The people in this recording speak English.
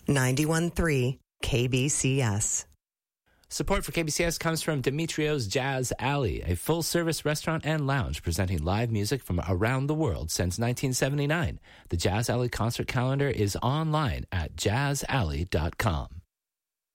91.3 KBCS. Support for KBCS comes from Demetrio's Jazz Alley, a full-service restaurant and lounge presenting live music from around the world since 1979. The Jazz Alley concert calendar is online at jazzalley.com.